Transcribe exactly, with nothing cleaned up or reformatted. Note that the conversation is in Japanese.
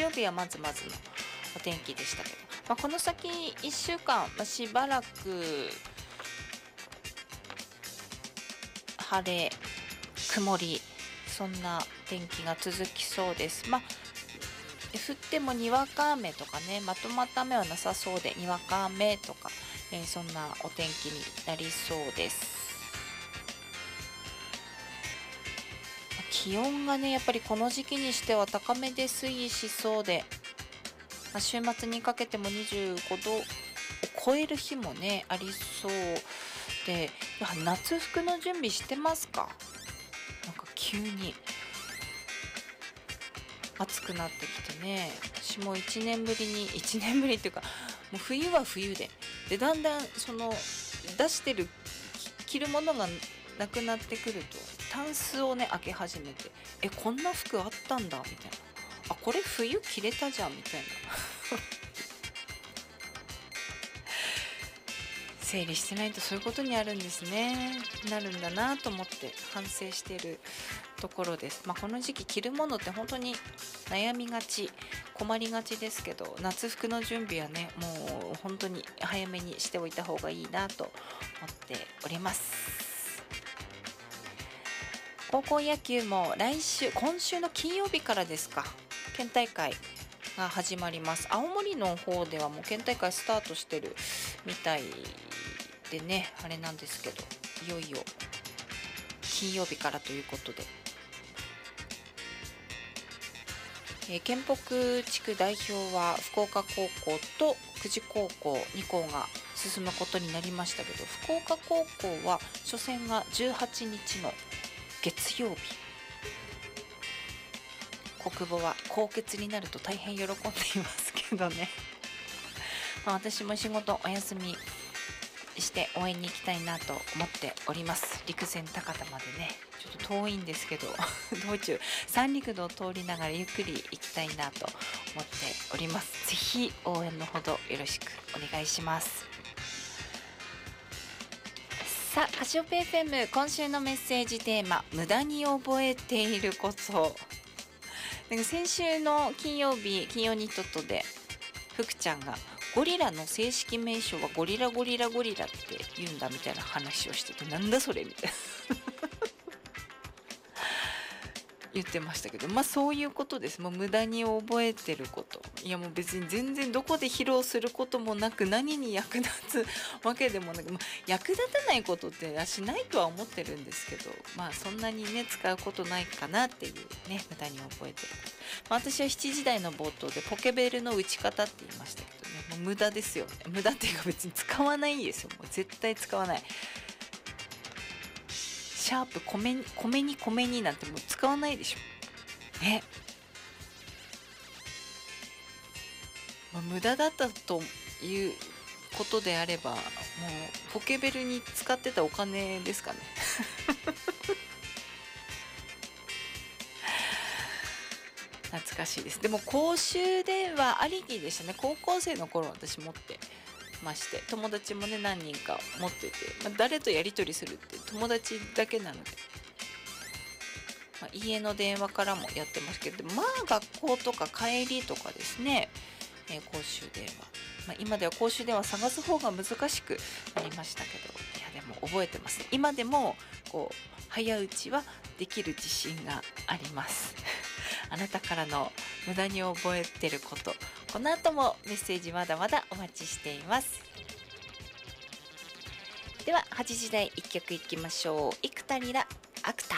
曜日はまずまずのお天気でしたけど、まあ、この先いっしゅうかん、まあ、しばらく晴れ曇り、そんな天気が続きそうです。まあ降ってもにわか雨とかね、まとまった雨はなさそうで、にわか雨とか、えー、そんなお天気になりそうです。気温がねやっぱりこの時期にしては高めで推移しそうで、まあ、週末にかけてもにじゅうごどを超える日もねありそうで、夏服の準備してますか？なんか急に暑くなってきてね、私もいちねんぶりにいちねんぶりっていうか、もう冬は冬ででだんだんその出してる着るものがなくなってくるとタンスをね開け始めて、えこんな服あったんだみたいな、あこれ冬着れたじゃんみたいな整理してないとそういうことにあるんですね、なるんだなと思って反省しているところです。まあ、この時期着るものって本当に悩みがち困りがちですけど、夏服の準備はねもう本当に早めにしておいた方がいいなと思っております。高校野球も来週今週の金曜日からですか、県大会が始まります。青森の方ではもう県大会スタートしてるみたいでね、あれなんですけど、いよいよ金曜日からということで、えー、県北地区代表は福岡高校と久慈高校に校が進むことになりましたけど、福岡高校は初戦がじゅうはちにちの月曜日、国母は高血になると大変喜んでいますけどねまあ私も仕事お休みして応援に行きたいなと思っております。陸前高田までねちょっと遠いんですけど道中三陸道を通りながらゆっくり行きたいなと思っております。ぜひ応援のほどよろしくお願いします。さあカシオペ エフエム 今週のメッセージテーマ、無駄に覚えていること。なんか先週の金曜日金曜ニットットで福ちゃんがゴリラの正式名称はゴリラゴリラゴリラって言うんだみたいな話をしてて、なんだそれみたいな言ってましたけど、まあそういうことです。もう無駄に覚えてること、いやもう別に全然どこで披露することもなく何に役立つわけでもなく、まあ、役立たないことってしないとは思ってるんですけど、まあそんなにね使うことないかなっていうね、無駄に覚えてること、まあ、私はしちじ台の冒頭でポケベルの打ち方って言いましたけどね、もう無駄ですよね。無駄っていうか別に使わないんですよ。もう絶対使わない。シャープ米に米に米になんてもう使わないでしょね。まあ、無駄だったということであればもうポケベルに使ってたお金ですかね懐かしいです。でも公衆電話ありきでしたね。高校生の頃私持ってまして、友達もね何人か持ってて、まあ、誰とやり取りするって友達だけなので、まあ、家の電話からもやってますけど、まあ学校とか帰りとかですね、えー、公衆電話、まあ、今では公衆電話探す方が難しくなりましたけど、いやでも覚えてますね。今でもこう早打ちはできる自信がありますあなたからの無駄に覚えてること、この後もメッセージまだまだお待ちしています。でははちじ台いっきょくいきましょう。幾田りらアクタ。